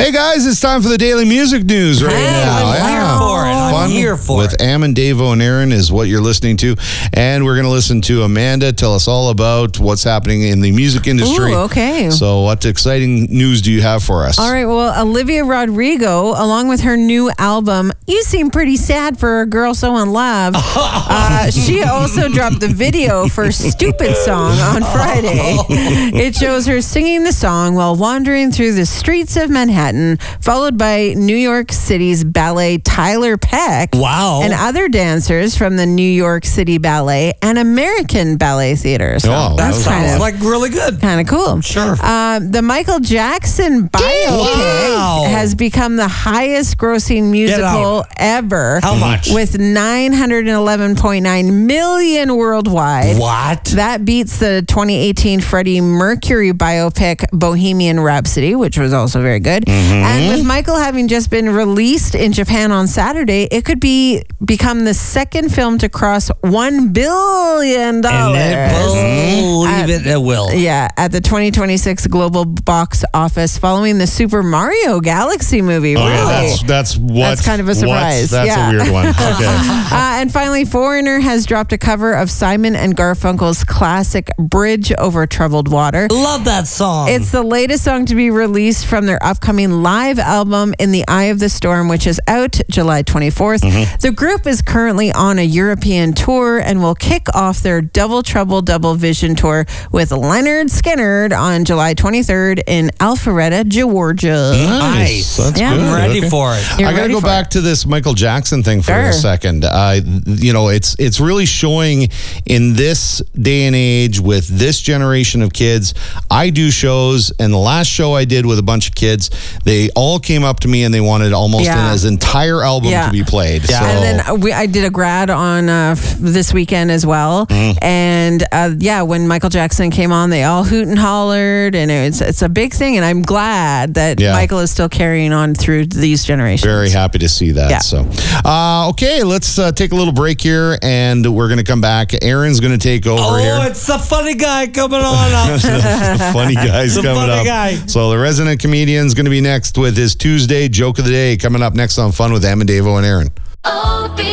Hey guys, it's time for the Daily Music News right now. I'm here for it. With Am, Davo, and Aaron is what you're listening to. And we're going to listen to Amanda tell us all about what's happening in the music industry. Ooh, okay. So what exciting news do you have for us? All right, well, Olivia Rodrigo, along with her new album, You Seem Pretty Sad for a Girl So in Love, she also dropped the video for Stupid Song on Friday. It shows her singing the song while wandering through the streets of Manhattan, followed by New York City's ballet Tyler Peck. Wow. And other dancers from the New York City Ballet and American Ballet Theater. So Oh, That that's sounds like really good. kind of cool. Sure. The Michael Jackson biopic Wow. has become the highest grossing musical ever. How much? With 911.9 million worldwide. What? That beats the 2018 Freddie Mercury biopic Bohemian Rhapsody, which was also very good. And with Michael having just been released in Japan on Saturday, it could become the second film to cross $1 billion. Believe it will. Yeah, at the 2026 global box office following the Super Mario Galaxy movie. Oh, yeah, Really? that's kind of a surprise. That's Yeah. a weird one. Okay. And finally, Foreigner has dropped a cover of Simon and Garfunkel's classic Bridge Over Troubled Water. Love that song. It's the latest song to be released from their upcoming live album, In the Eye of the Storm, which is out July 24th. The group is currently on a European tour and will kick off their Double Trouble Double Vision tour with Leonard Skinner on July 23rd in Alpharetta, Georgia. Nice. That's Yeah. good. I'm ready Okay. for it. You're I got to ready go for back to this Michael Jackson thing for Sure. a second. It's really showing in this day and age with this generation of kids. I do shows, and the last show I did with a bunch of kids, they all came up to me and they wanted almost his entire album to be played. Yeah. So, And then I did a grad on this weekend as well. And when Michael Jackson came on, they all hoot and hollered, and it's a big thing. And I'm glad that Michael is still carrying on through these generations. very happy to see that. Yeah. So, okay, let's take a little break here, and we're going to come back. Aaron's going to take over here. Oh, it's the funny guy coming on up. The funny guy's The coming funny up. guy. So the resident comedian's going to be next with his Tuesday joke of the day coming up next on Fun with Am, Davo, and Aaron. Oh,